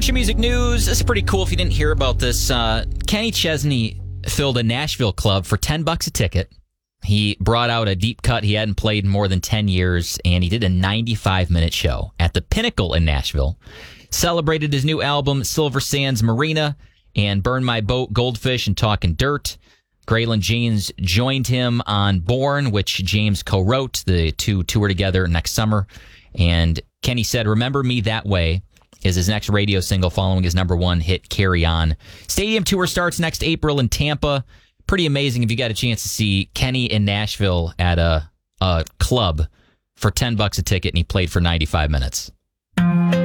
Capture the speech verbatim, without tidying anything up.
Country music news. This is pretty cool if you didn't hear about this. Uh, Kenny Chesney filled a Nashville club for ten bucks a ticket. He brought out a deep cut he hadn't played in more than ten years, and he did a ninety-five minute show at the Pinnacle in Nashville. Celebrated his new album, Silver Sands Marina, and Burn My Boat, Goldfish, and Talkin' Dirt. Graylin James joined him on Born, which James co-wrote. The two tour together next summer. And Kenny said, Remember Me That Way is his next radio single following his number one hit, Carry On. Stadium tour starts next April in Tampa. Pretty amazing if you got a chance to see Kenny in Nashville at a, a club for ten bucks a ticket, and he played for ninety-five minutes.